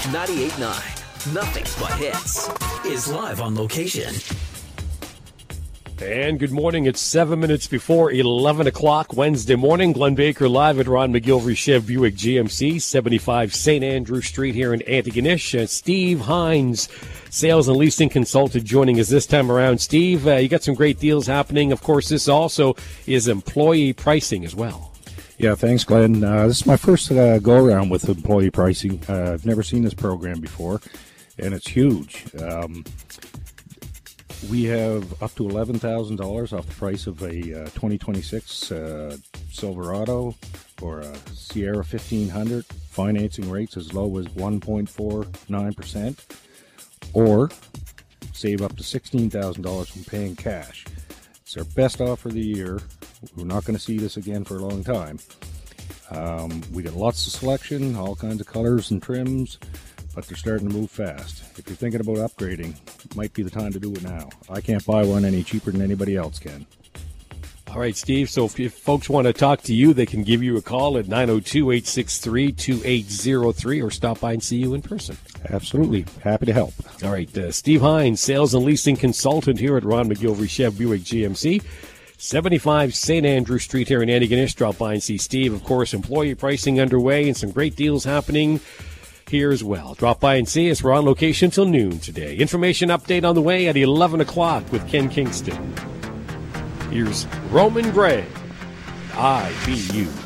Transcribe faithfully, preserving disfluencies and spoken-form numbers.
ninety-eight point nine, Nothing But Hits, is live on location. And good morning. It's seven minutes before eleven o'clock Wednesday morning. Glenn Baker live at Ron McGilvery Chev Buick G M C, seventy-five Saint Andrew Street here in Antigonish. Uh, Steve Hines, sales and leasing consultant, joining us this time around. Steve, uh, you got some great deals happening. Of course, this also is employee pricing as well. Yeah, thanks, Glenn. Uh, this is my first uh, go-around with employee pricing. Uh, I've never seen this program before, and it's huge. Um, we have up to eleven thousand dollars off the price of a uh, twenty twenty-six uh, Silverado or a Sierra fifteen hundred, financing rates as low as one point four nine percent, or save up to sixteen thousand dollars from paying cash. It's our best offer of the year. We're not going to see this again for a long time. Um, we got lots of selection, all kinds of colors and trims, but they're starting to move fast. If you're thinking about upgrading, it might be the time to do it now. I can't buy one any cheaper than anybody else can. All right, Steve. So if, if folks want to talk to you, they can give you a call at nine oh two, eight six three, two eight oh three or stop by and see you in person. Absolutely. Happy to help. All right. Uh, Steve Hines, sales and leasing consultant here at Ron McGilvery Chev Buick G M C. seventy-five Saint Andrew Street here in Antigonish. Drop by and see Steve. Of course, employee pricing underway and some great deals happening here as well. Drop by and see us. We're on location till noon today. Information update on the way at eleven o'clock with Ken Kingston. Here's Roman Gray, I B U.